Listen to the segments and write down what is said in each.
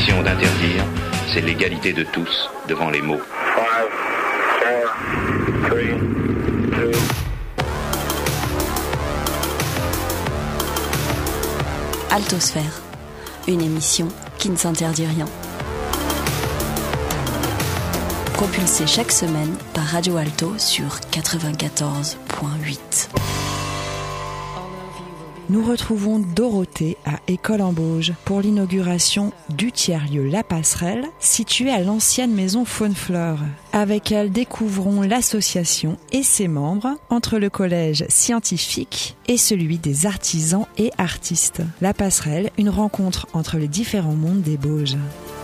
D'interdire, c'est l'égalité de tous devant les mots. 5, 4, 3, 2. Altosphère, une émission qui ne s'interdit rien. Propulsée chaque semaine par Radio Alto sur 94.8. Nous retrouvons Dorothée à École-en-Bauge pour l'inauguration du tiers-lieu La Passerelle, situé à l'ancienne maison Faune-Fleur. Avec elle, découvrons l'association et ses membres entre le collège scientifique et celui des artisans et artistes. La Passerelle, une rencontre entre les différents mondes des Bauges.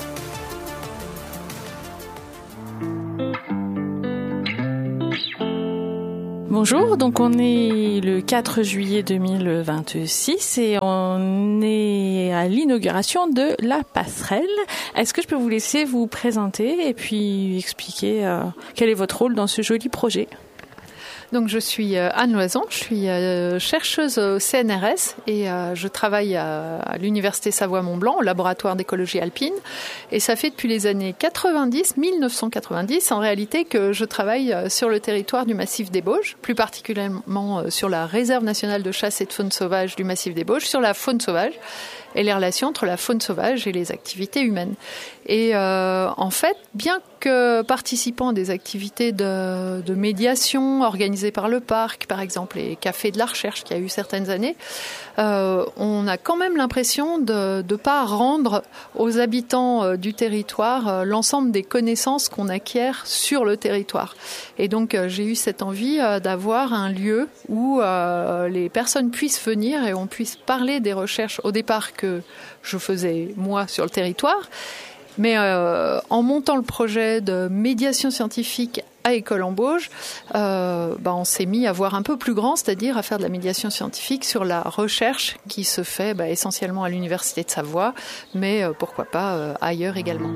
Bonjour, donc on est le 4 juillet 2026 et on est à l'inauguration de La Passerelle. Est-ce que je peux vous laisser vous présenter et puis expliquer quel est votre rôle dans ce joli projet ? Donc je suis Anne Loison, je suis chercheuse au CNRS et je travaille à l'Université Savoie-Mont-Blanc au laboratoire d'écologie alpine. Et ça fait depuis les années 1990 en réalité, que je travaille sur le territoire du massif des Bauges, plus particulièrement sur la réserve nationale de chasse et de faune sauvage du massif des Bauges, sur la faune sauvage et les relations entre la faune sauvage et les activités humaines. Et en fait, bien que participant à des activités de médiation organisées par le parc, par exemple, les cafés de la recherche qu'il y a eu certaines années, on a quand même l'impression de ne pas rendre aux habitants du territoire l'ensemble des connaissances qu'on acquiert sur le territoire. Et donc, j'ai eu cette envie d'avoir un lieu où les personnes puissent venir et on puisse parler des recherches au départ que je faisais moi sur le territoire. Mais en montant le projet de médiation scientifique à École-en-Bauge, on s'est mis à voir un peu plus grand, c'est-à-dire à faire de la médiation scientifique sur la recherche qui se fait essentiellement à l'Université de Savoie, mais pourquoi pas ailleurs également.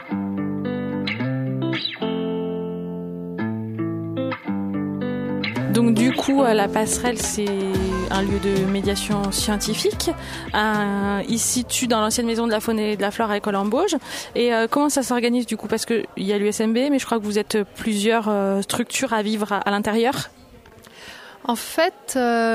Donc du coup, La Passerelle, c'est un lieu de médiation scientifique. Il se situe dans l'ancienne maison de la faune et de la flore à École-en-Bauge. Et comment ça s'organise du coup ? Parce qu'il y a l'USMB, mais je crois que vous êtes plusieurs structures à vivre à l'intérieur. En fait,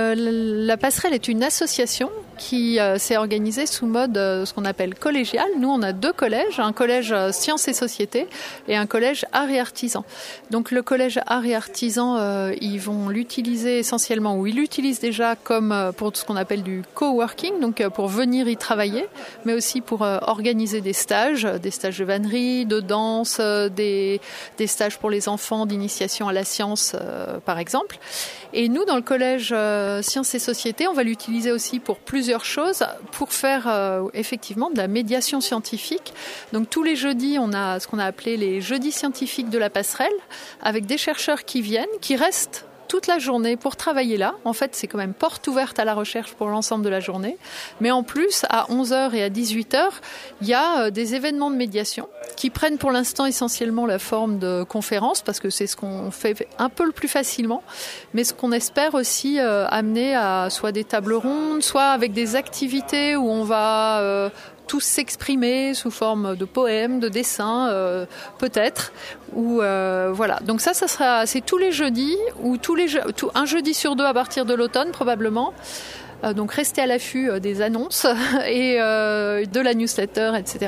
La Passerelle est une association qui s'est organisée sous mode ce qu'on appelle collégial. Nous, on a deux collèges, un collège sciences et société et un collège arts et artisans. Donc le collège arts et artisans, ils vont l'utiliser essentiellement, ou ils l'utilisent déjà comme pour ce qu'on appelle du coworking, donc pour venir y travailler, mais aussi pour organiser des stages de vannerie, de danse, des stages pour les enfants d'initiation à la science, par exemple. Et nous, dans le collège Sciences et Société, on va l'utiliser aussi pour plusieurs choses, pour faire effectivement de la médiation scientifique. Donc tous les jeudis, on a ce qu'on a appelé les jeudis scientifiques de La Passerelle, avec des chercheurs qui viennent, qui restent toute la journée pour travailler là. En fait, c'est quand même porte ouverte à la recherche pour l'ensemble de la journée. Mais en plus, à 11h et à 18h, il y a des événements de médiation qui prennent pour l'instant essentiellement la forme de conférences, parce que c'est ce qu'on fait un peu le plus facilement, mais ce qu'on espère aussi amener à soit des tables rondes, soit avec des activités où on va tous s'exprimer sous forme de poèmes, de dessins, peut-être. Ou voilà. Donc c'est tous les jeudis, ou un jeudi sur deux à partir de l'automne probablement. Donc restez à l'affût des annonces et de la newsletter, etc.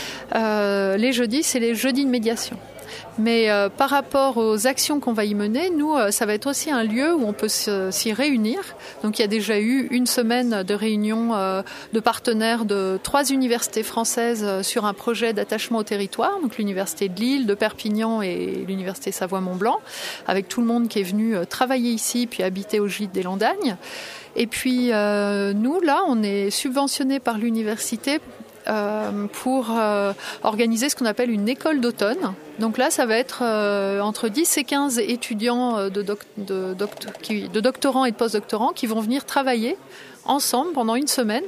Les jeudis, c'est les jeudis de médiation. Mais par rapport aux actions qu'on va y mener, nous, ça va être aussi un lieu où on peut s'y réunir. Donc il y a déjà eu une semaine de réunion de partenaires de 3 universités françaises sur un projet d'attachement au territoire, donc l'université de Lille, de Perpignan et l'université Savoie-Mont-Blanc, avec tout le monde qui est venu travailler ici puis habiter au Gîte des Landagnes. Et puis nous, là, on est subventionnés par l'université pour organiser ce qu'on appelle une école d'automne. Donc là, ça va être entre 10 et 15 étudiants de doctorants et de post-doctorants qui vont venir travailler ensemble pendant une semaine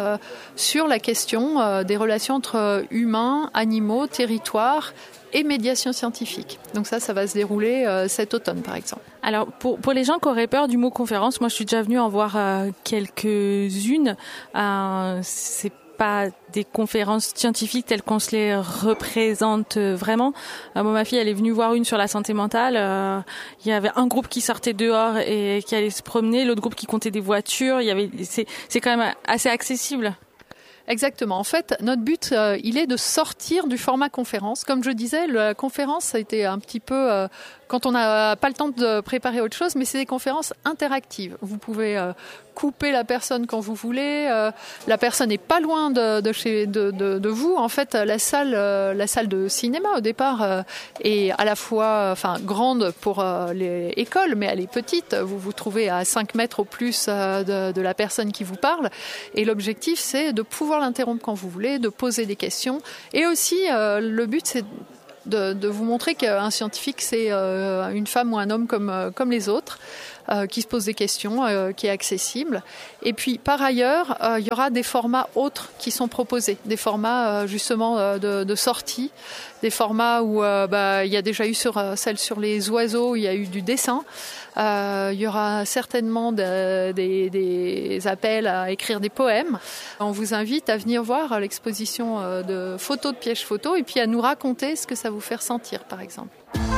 sur la question des relations entre humains, animaux, territoires et médiation scientifique. Donc ça va se dérouler cet automne, par exemple. Alors, pour les gens qui auraient peur du mot conférence, moi je suis déjà venue en voir quelques-unes. C'est pas des conférences scientifiques telles qu'on se les représente vraiment. Moi, ma fille, elle est venue voir une sur la santé mentale. Il y avait un groupe qui sortait dehors et qui allait se promener, l'autre groupe qui comptait des voitures. C'est quand même assez accessible. Exactement. En fait, notre but, il est de sortir du format conférence. Comme je disais, la conférence, ça a été un petit peu quand on n'a pas le temps de préparer autre chose, mais c'est des conférences interactives. Vous pouvez couper la personne quand vous voulez. La personne n'est pas loin de vous. En fait, la salle de cinéma au départ est à la fois, grande pour les écoles, mais elle est petite. Vous vous trouvez à 5 mètres au plus de la personne qui vous parle. Et l'objectif, c'est de pouvoir l'interrompre quand vous voulez, de poser des questions. Et aussi, le but, c'est de vous montrer qu'un scientifique, c'est une femme ou un homme comme les autres, qui se pose des questions, qui est accessible. Et puis, par ailleurs, il y aura des formats autres qui sont proposés, des formats justement de sortie, des formats où il y a déjà eu celle sur les oiseaux, il y a eu du dessin. Il y aura certainement des appels à écrire des poèmes. On vous invite à venir voir l'exposition de photos de pièges photos et puis à nous raconter ce que ça vous fait ressentir, par exemple.